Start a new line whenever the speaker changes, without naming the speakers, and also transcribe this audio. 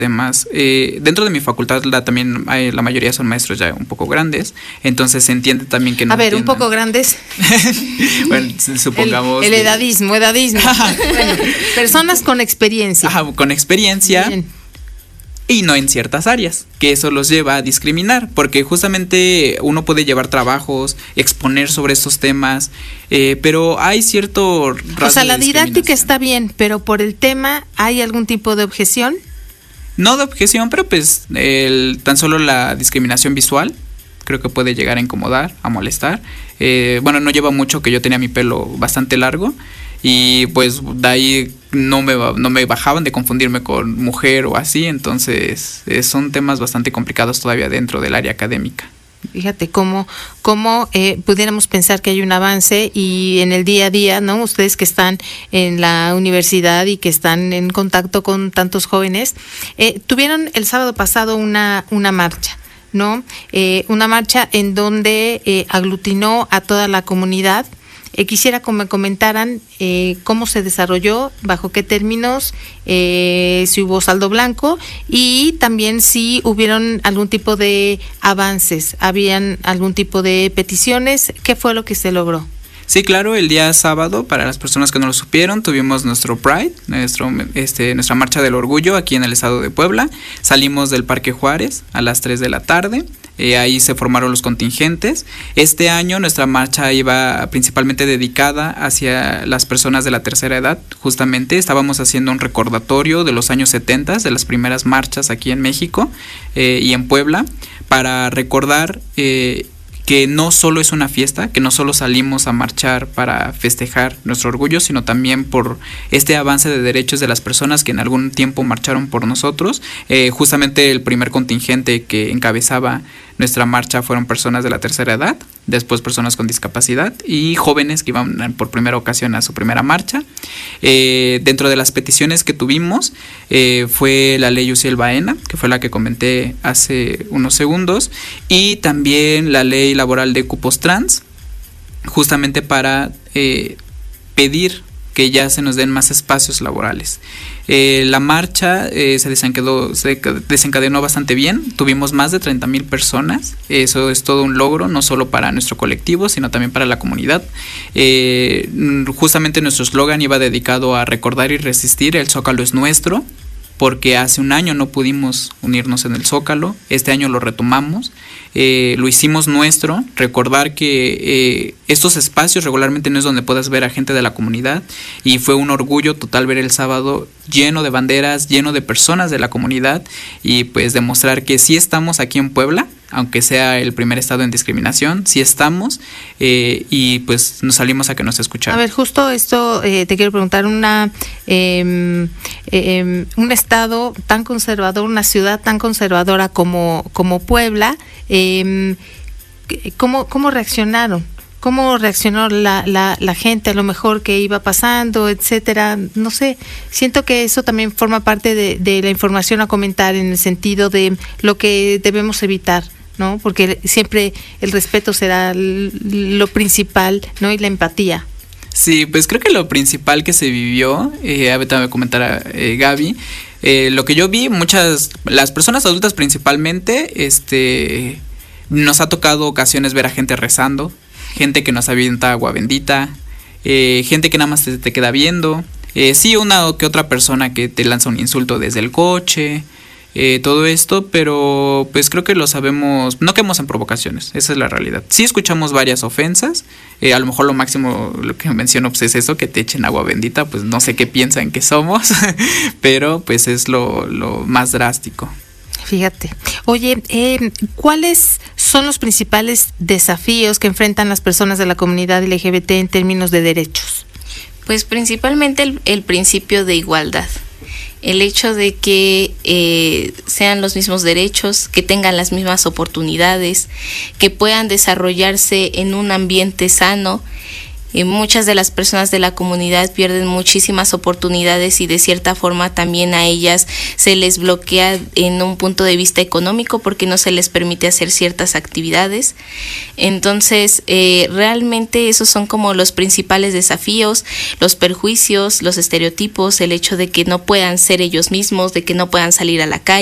temas. Dentro de mi facultad también la mayoría son maestros ya un poco grandes, entonces se entiende también que no.
A ver,
entiendan.
un poco grandes.
Bueno, supongamos.
El edadismo. Bueno, personas con experiencia.
Ajá, con experiencia.
Bien.
Y no en ciertas áreas, que eso los lleva a discriminar, porque justamente uno puede llevar trabajos, exponer sobre estos temas, pero hay cierto rasgo.
O sea, la
de
didáctica
discriminación.
está bien, pero por el tema, ¿hay algún tipo de objeción?
No de objeción, pero pues tan solo la discriminación visual creo que puede llegar a incomodar, a molestar. Bueno, no lleva mucho que yo tenía mi pelo bastante largo y pues de ahí no me bajaban de confundirme con mujer o así, entonces son temas bastante complicados todavía dentro del área académica.
Fíjate cómo pudiéramos pensar que hay un avance y en el día a día, ¿no? Ustedes que están en la universidad y que están en contacto con tantos jóvenes, tuvieron el sábado pasado una marcha, ¿no? Una marcha en donde aglutinó a toda la comunidad. Quisiera que me comentaran cómo se desarrolló, bajo qué términos, si hubo saldo blanco y también si hubieron algún tipo de avances, habían algún tipo de peticiones, ¿qué fue lo que se logró?
Sí, claro, el día sábado, para las personas que no lo supieron, tuvimos nuestro Pride, nuestra marcha del orgullo aquí en el estado de Puebla. Salimos del Parque Juárez a las 3 de la tarde. Ahí se formaron los contingentes. Este año nuestra marcha iba principalmente dedicada hacia las personas de la tercera edad. Justamente estábamos haciendo un recordatorio de los años 70, de las primeras marchas aquí en México y en Puebla, para recordar que no solo es una fiesta, que no solo salimos a marchar para festejar nuestro orgullo, sino también por este avance de derechos de las personas que en algún tiempo marcharon por nosotros. Justamente el primer contingente que encabezaba nuestra marcha fueron personas de la tercera edad, después personas con discapacidad y jóvenes que iban por primera ocasión a su primera marcha. Dentro de las peticiones que tuvimos fue la ley Uciel Baena, que fue la que comenté hace unos segundos, y también la ley laboral de cupos trans, justamente para pedir que ya se nos den más espacios laborales. La marcha se desencadenó bastante bien, tuvimos más de 30,000 personas, eso es todo un logro, no solo para nuestro colectivo, sino también para la comunidad. Justamente nuestro eslogan iba dedicado a recordar y resistir, el Zócalo es nuestro, porque hace un año no pudimos unirnos en el Zócalo, este año lo retomamos, lo hicimos nuestro, recordar que estos espacios regularmente no es donde puedas ver a gente de la comunidad, y fue un orgullo total ver el sábado lleno de banderas, lleno de personas de la comunidad, y pues demostrar que sí estamos aquí en Puebla, aunque sea el primer estado en discriminación, sí estamos, y pues nos salimos a que nos escucharan.
A ver, justo esto te quiero preguntar, un estado tan conservador, una ciudad tan conservadora como Puebla, ¿cómo reaccionaron? ¿Cómo reaccionó la gente a lo mejor que iba pasando, etcétera? No sé, siento que eso también forma parte de la información a comentar en el sentido de lo que debemos evitar, ¿no? Porque siempre el respeto será lo principal, ¿no? Y la empatía.
Sí, pues creo que lo principal que se vivió, ahorita me comentará Gaby, lo que yo vi, las personas adultas principalmente, nos ha tocado ocasiones ver a gente rezando, gente que nos avienta agua bendita, gente que nada más te queda viendo, sí, una o que otra persona que te lanza un insulto desde el coche, todo esto, pero pues creo que lo sabemos, no caemos en provocaciones, esa es la realidad. Sí escuchamos varias ofensas, a lo mejor lo máximo, lo que menciono pues es eso, que te echen agua bendita, pues no sé qué piensan que somos, pero pues es lo más drástico.
Fíjate. Oye, ¿cuáles son los principales desafíos que enfrentan las personas de la comunidad LGBT en términos de derechos?
Pues principalmente el principio de igualdad. El hecho de que sean los mismos derechos, que tengan las mismas oportunidades, que puedan desarrollarse en un ambiente sano Muchas de las personas de la comunidad pierden muchísimas oportunidades y de cierta forma también a ellas se les bloquea en un punto de vista económico porque no se les permite hacer ciertas actividades. Entonces, realmente esos son como los principales desafíos, los perjuicios, los estereotipos, el hecho de que no puedan ser ellos mismos, de que no puedan salir a la calle.